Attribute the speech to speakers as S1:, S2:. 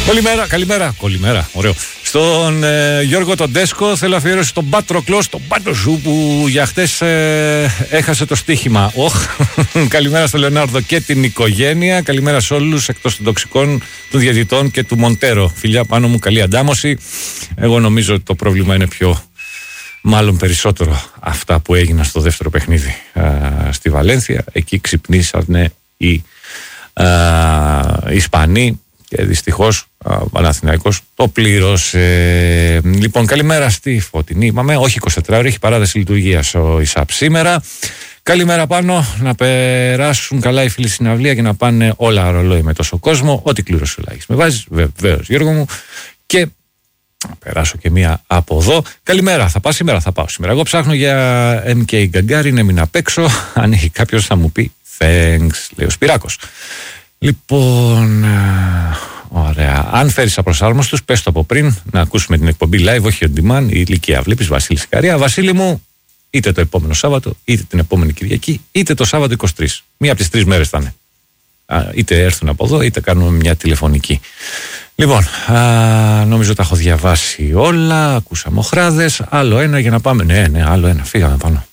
S1: Καλημέρα, ωραίο. Στον Γιώργο τον Τέσκο θέλω αφιέρωση στον Πατροκλό, στον Πάτο που για χτες έχασε το στοίχημα. Καλημέρα στον Λεωνάρδο και την οικογένεια. Καλημέρα σε όλους εκτός των τοξικών, των διαιτητών και του Μοντέρο. Φιλιά πάνω μου, καλή αντάμωση. Εγώ νομίζω ότι το πρόβλημα είναι μάλλον περισσότερο αυτά που έγιναν στο δεύτερο παιχνίδι στη Βαλένθια. Εκεί ξυπνήσανε οι Ισπανοί και δυστυχώς ο Παναθηναϊκός το πλήρωσε. Λοιπόν, καλημέρα στη Φωτεινή. Είπαμε, όχι 24 ώρες, έχει παράδοση λειτουργίας ο ΙΣΑΠ σήμερα. Καλημέρα πάνω, να περάσουν καλά οι φίλοι στην αυλία και να πάνε όλα ρολόι με τόσο κόσμο. Ό,τι κλήρωση ο Λάγης με βάζεις, βεβαίως Γιώργο μου. Και να περάσω και μία από εδώ. Καλημέρα, θα πάω σήμερα. Εγώ ψάχνω για MK Γκαγκάριν, έμεινα απ' έξω. Αν έχει κάποιος θα μου πει thanks, λέει ο Σπυράκος. Λοιπόν, ωραία. Αν φέρεις απροσάρμοστους, πες το από πριν, να ακούσουμε την εκπομπή live, όχι on demand, η ηλικία βλέπεις, Βασίλη Σικαρία. Βασίλη μου, είτε το επόμενο Σάββατο, είτε την επόμενη Κυριακή, είτε το Σάββατο 23. Μία από τις 3 μέρες θα είναι. Είτε έρθουν από εδώ, είτε κάνουμε μια τηλεφωνική. Λοιπόν, νομίζω τα έχω διαβάσει όλα. Ακούσαμε οχράδες. Άλλο ένα για να πάμε. Ναι, άλλο ένα. Φύγαμε πάνω.